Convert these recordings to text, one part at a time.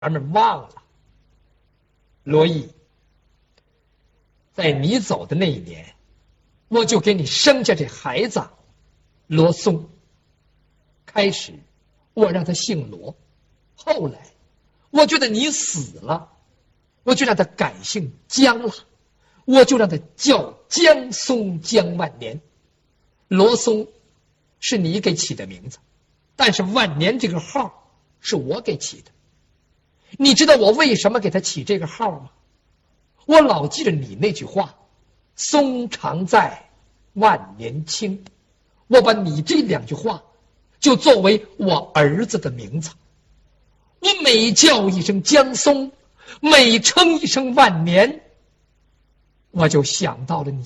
们忘了，罗毅，在你走的那一年，我就给你生下这孩子罗松。开始我让他姓罗，后来我觉得你死了，我就让他改姓江了，我就让他叫江松江万年。罗松是你给起的名字，但是万年这个号是我给起的。你知道我为什么给他起这个号吗？我老记着你那句话，松常在，万年青。我把你这2句话就作为我儿子的名字，我每叫一声江松，每称一声万年，我就想到了你。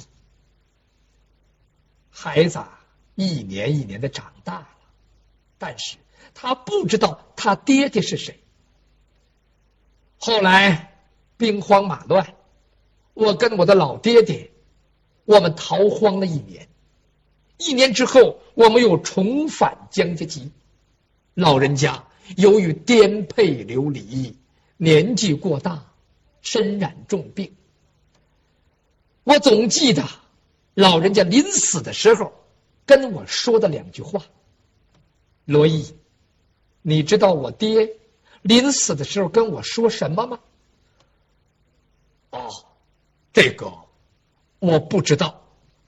孩子一年一年的长大了，但是他不知道他爹爹是谁。后来兵荒马乱，我跟我的老爹爹我们逃荒了1年，1年之后我们又重返江家集。老人家由于颠沛流离，年纪过大，身染重病。我总记得老人家临死的时候跟我说的2句话。罗毅，你知道我爹临死的时候跟我说什么吗？哦，这个我不知道。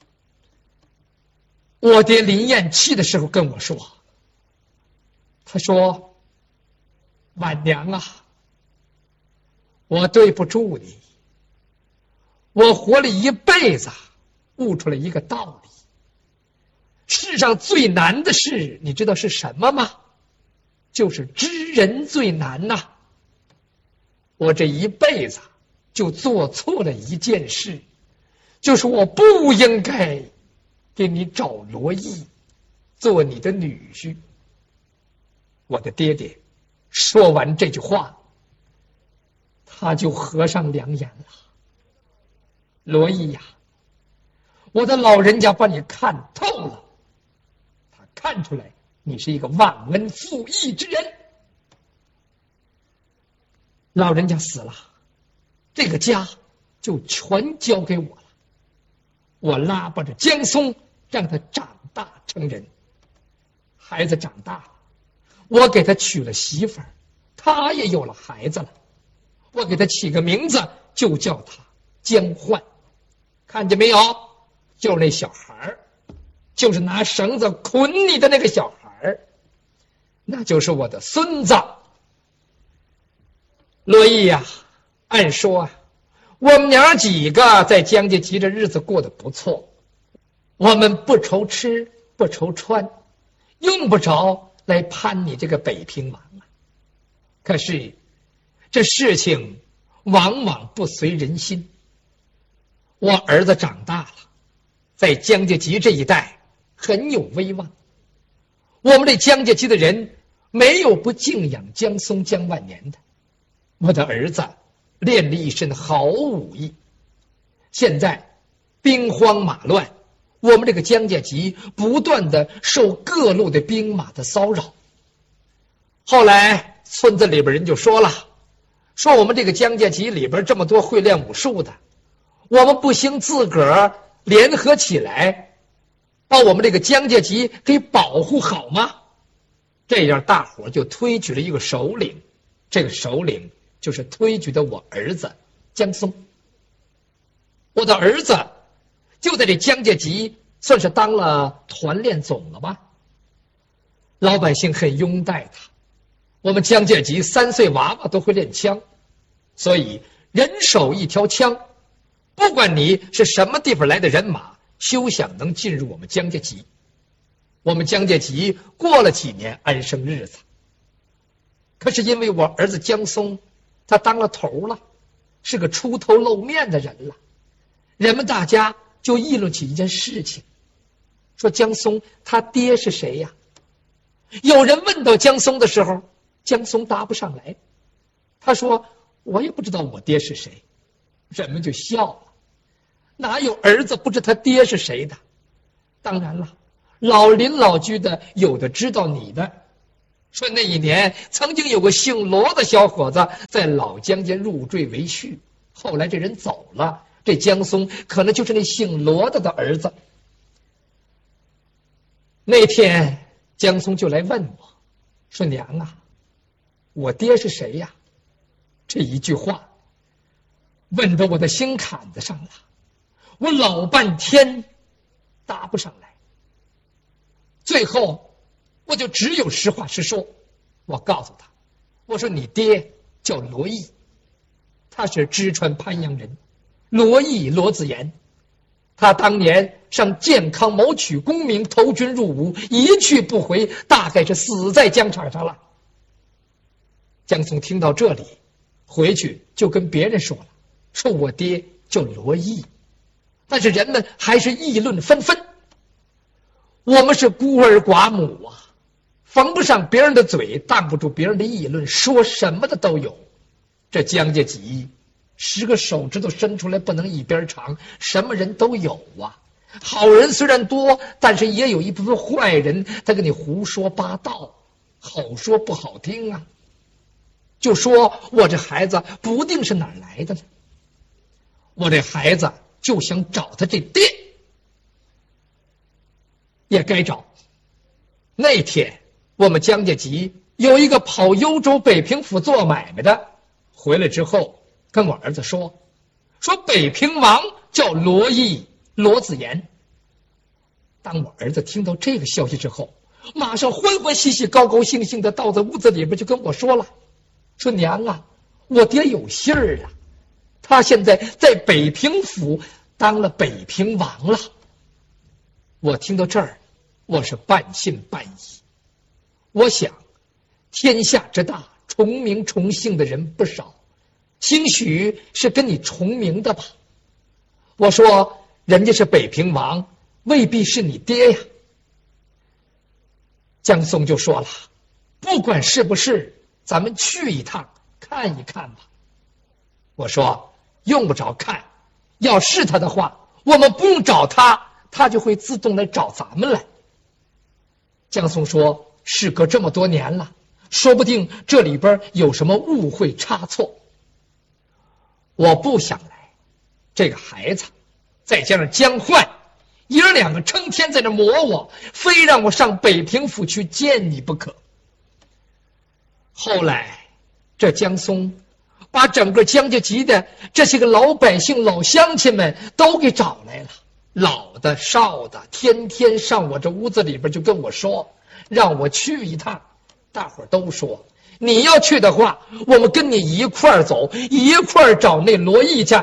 我爹临咽气的时候跟我说，他说：晚娘啊，我对不住你，我活了一辈子，悟出了一个道理。世上最难的事，你知道是什么吗？就是知人最难呐。我这一辈子就做错了一件事，就是我不应该给你找罗毅做你的女婿。我的爹爹说完这句话，他就合上2眼了。罗毅呀，我的老人家把你看透了，他看出来你是一个忘恩负义之人。老人家死了，这个家就全交给我了。我拉拔着江松，让他长大成人。孩子长大了，我给他娶了媳妇儿，他也有了孩子了。我给他起个名字，就叫他江焕。看见没有？就是那小孩，就是拿绳子捆你的那个小孩，那就是我的孙子。罗毅呀，按说啊，我们娘几个在江家集这日子过得不错，我们不愁吃不愁穿，用不着来攀你这个北平王啊。可是这事情往往不随人心。我儿子长大了，在江家集这一带很有威望。我们这江家集的人没有不敬仰江松江万年的。我的儿子练了一身好武艺，现在兵荒马乱，我们这个江家集不断的受各路的兵马的骚扰。后来村子里边人就说了，说我们这个江家集里边这么多会练武术的，我们不兴自个儿联合起来把我们这个江家集给保护好吗？这样大伙就推举了一个首领，这个首领就是推举的我儿子江松。我的儿子就在这江家集算是当了团练总了吧。老百姓很拥戴他，我们江家集3岁娃娃都会练枪，所以人手一条枪，不管你是什么地方来的人马，休想能进入我们江家集。我们江家集过了几年安生日子。可是因为我儿子江松他当了头了，是个出头露面的人了，人们大家就议论起一件事情，说江松他爹是谁呀？有人问到江松的时候，江松答不上来，他说我也不知道我爹是谁。人们就笑了，哪有儿子不知他爹是谁的？当然了，老邻老居的有的知道你的， 说那一年曾经有个姓罗的小伙子在老江家入赘为婿，后来这人走了，这江松可能就是那姓罗的儿子。那天江松就来问我，说娘啊，我爹是谁呀？这一句话问到我的心坎子上了，我老半天答不上来。最后我就只有实话实说，我告诉他，我说你爹叫罗毅，他是知川潘阳人，罗毅罗子言，他当年上健康谋取功名，投军入伍，一去不回，大概是死在疆场上了。江松听到这里，回去就跟别人说了，说我爹叫罗毅，但是人们还是议论纷纷。我们是孤儿寡母啊，缝不上别人的嘴，挡不住别人的议论，说什么的都有。这江家集10个手指头伸出来不能一边长，什么人都有啊。好人虽然多，但是也有一部分坏人，他跟你胡说八道，好说不好听啊。就说我这孩子不定是哪儿来的呢，我这孩子就想找他这爹，也该找。那天我们江家集有一个跑幽州北平府做买卖的，回来之后跟我儿子说北平王叫罗毅罗子言。当我儿子听到这个消息之后，马上欢欢喜喜高高兴兴的到在屋子里边就跟我说了，说娘啊，我爹有信儿啊，他现在在北平府当了北平王了。我听到这儿，我是半信半疑。我想天下之大，重名重姓的人不少，兴许是跟你重名的吧。我说人家是北平王，未必是你爹呀。江松就说了，不管是不是，咱们去一趟看一看吧。我说用不着看，要是他的话，我们不用找他，他就会自动来找咱们来。江松说，事隔这么多年了，说不定这里边有什么误会差错。我不想来，这个孩子再加上江焕，爷儿两个成天在这磨我，非让我上北平府去见你不可。后来这江松把整个江家集的这些个老百姓老乡亲们都给找来了，老的少的天天上我这屋子里边就跟我说，让我去一趟。大伙儿都说你要去的话，我们跟你一块儿走，一块儿找那罗毅去。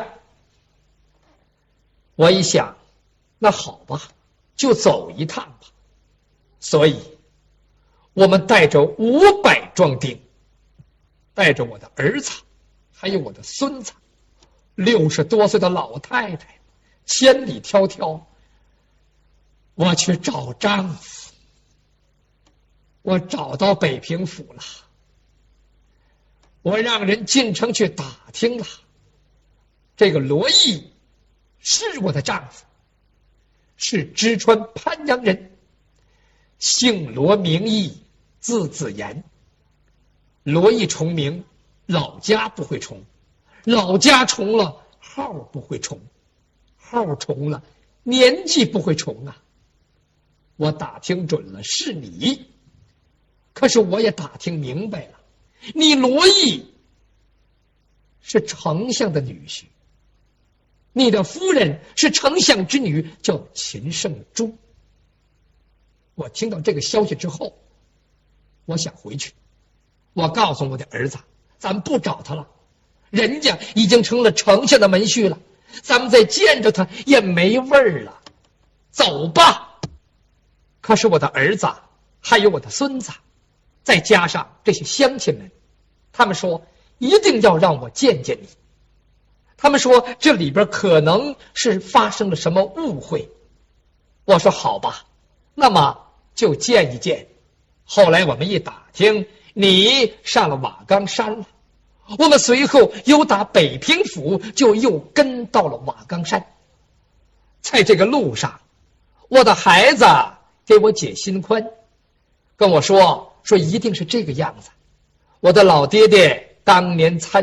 我一想，那好吧，就走一趟吧。所以我们带着500壮丁，带着我的儿子还有我的孙子，60多岁的老太太，千里迢迢，我去找丈夫。我找到北平府了，我让人进城去打听了，这个罗毅是我的丈夫，是知川潘阳人，姓罗名义，字子言。罗毅重名，老家不会重，老家重了号不会重，号重了年纪不会重啊。我打听准了是你，可是我也打听明白了，你罗毅是丞相的女婿，你的夫人是丞相之女，叫秦圣珠。我听到这个消息之后，我想回去，我告诉我的儿子，咱不找他了，人家已经成了丞相的门婿了，咱们再见着他也没味儿了，走吧。可是我的儿子还有我的孙子，再加上这些乡亲们，他们说一定要让我见见你，他们说这里边可能是发生了什么误会。我说好吧，那么就见一见。后来我们一打听，你上了瓦岗山了，我们随后又打北平府，就又跟到了瓦岗山。在这个路上，我的孩子给我解心宽，跟我说说一定是这个样子。我的老爹爹当年参